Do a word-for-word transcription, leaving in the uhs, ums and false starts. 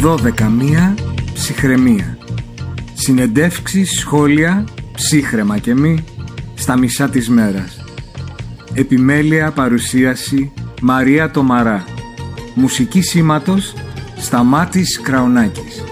δώδεκα μία ψυχραιμία. Συνεντεύξεις, σχόλια, ψύχραιμα και μη, στα μισά της μέρας. Επιμέλεια παρουσίαση Μαρία Τομαρά. Μουσική σήματος Σταμάτης Κραουνάκης.